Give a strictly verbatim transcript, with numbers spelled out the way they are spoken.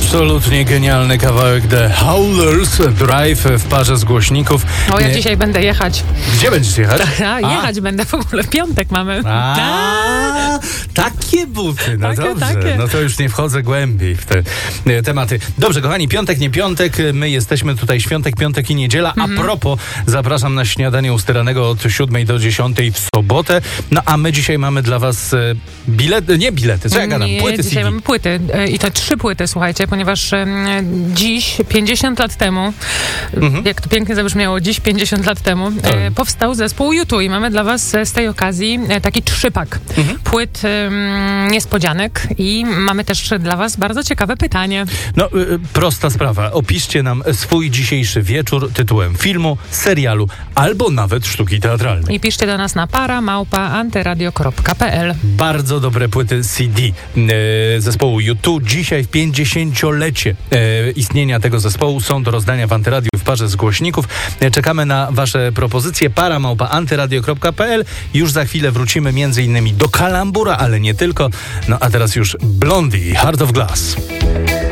Absolutnie genialny kawałek The Howlers, Drive w parze z głośników. O, ja dzisiaj będę jechać. Gdzie będziesz jechać? A, jechać A. będę w ogóle, w piątek mamy. A, takie buty, no takie, dobrze. takie. No to już nie wchodzę głębiej w te e, tematy. Dobrze, kochani, piątek, nie piątek, my jesteśmy tutaj świątek, piątek i niedziela. Mhm. A propos, zapraszam na śniadanie usteranego od siódmej do dziesiątej w sobotę. No a my dzisiaj mamy dla was e, bilety, nie bilety, co ja gadam, nie, płyty dzisiaj C D. mamy płyty e, i to trzy płyty, słuchajcie, ponieważ e, dziś, pięćdziesiąt lat temu, mhm. jak to pięknie zabrzmiało, dziś pięćdziesiąt lat temu, e, powstał zespół U two i mamy dla was z tej okazji e, taki trzypak mhm. płyt e, niespodzianek i mamy też dla was bardzo ciekawe pytanie. No, y, prosta sprawa. Opiszcie nam swój dzisiejszy wieczór tytułem filmu, serialu albo nawet sztuki teatralnej. I piszcie do nas na para małpa antyradio kropka p l. Bardzo dobre płyty C D e, zespołu U two. Dzisiaj w pięćdziesięciolecie e, istnienia tego zespołu są do rozdania w Antyradiu w parze z głośników. E, czekamy na wasze propozycje. Para małpa antyradio kropka p l. Już za chwilę wrócimy między innymi do Kalambura, ale nie tylko. No a teraz już Blondie, Heart of Glass.